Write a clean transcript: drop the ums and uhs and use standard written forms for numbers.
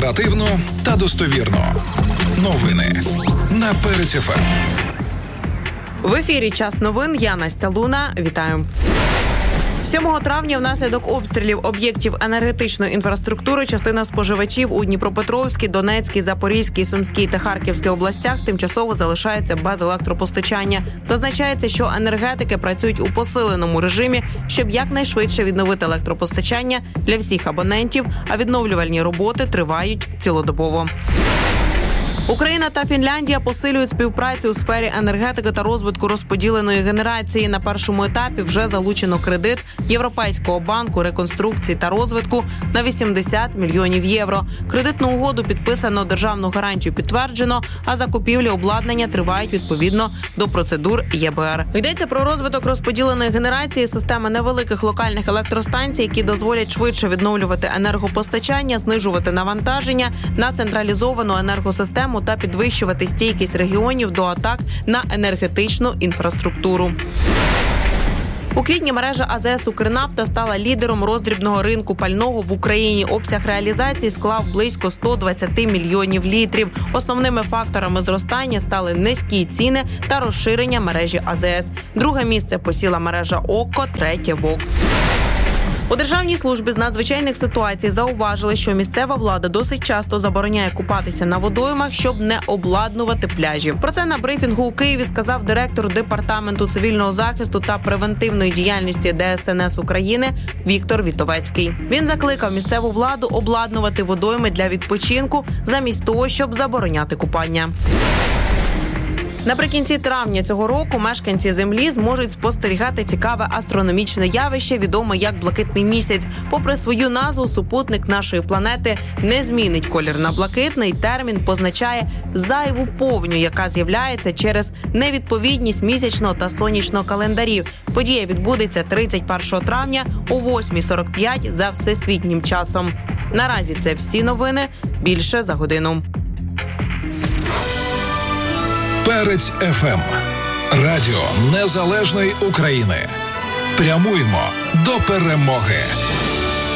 Оперативно та достовірно. Новини на Перець ФМ. В ефірі «Час новин». Я Настя Луна. Вітаю. 7 травня внаслідок обстрілів об'єктів енергетичної інфраструктури частина споживачів у Дніпропетровській, Донецькій, Запорізькій, Сумській та Харківській областях тимчасово залишаються без електропостачання. Зазначається, що енергетики працюють у посиленому режимі, щоб якнайшвидше відновити електропостачання для всіх абонентів, а відновлювальні роботи тривають цілодобово. Україна та Фінляндія посилюють співпрацю у сфері енергетики та розвитку розподіленої генерації. На першому етапі вже залучено кредит Європейського банку реконструкції та розвитку на 80 мільйонів євро. Кредитну угоду підписано, державну гарантію підтверджено, а закупівлі обладнання тривають відповідно до процедур ЄБР. Йдеться про розвиток розподіленої генерації, системи невеликих локальних електростанцій, які дозволять швидше відновлювати енергопостачання, знижувати навантаження на централізовану енергосистему та підвищувати стійкість регіонів до атак на енергетичну інфраструктуру. У квітні мережа АЗС «Укрнафта» стала лідером роздрібного ринку пального в Україні. Обсяг реалізації склав близько 120 мільйонів літрів. Основними факторами зростання стали низькі ціни та розширення мережі АЗС. Друге місце посіла мережа ОККО, третє ВОК. У Державній службі з надзвичайних ситуацій зауважили, що місцева влада досить часто забороняє купатися на водоймах, щоб не обладнувати пляжі. Про це на брифінгу у Києві сказав директор Департаменту цивільного захисту та превентивної діяльності ДСНС України Віктор Вітовецький. Він закликав місцеву владу обладнувати водойми для відпочинку, замість того, щоб забороняти купання. Наприкінці травня цього року мешканці Землі зможуть спостерігати цікаве астрономічне явище, відоме як блакитний місяць. Попри свою назву, супутник нашої планети не змінить колір на блакитний. Термін позначає зайву повню, яка з'являється через невідповідність місячного та сонячного календарів. Подія відбудеться 31 травня о 8:45 за всесвітнім часом. Наразі це всі новини. Більше за годину. Перець ФМ. Радіо Незалежної України. Прямуємо до перемоги.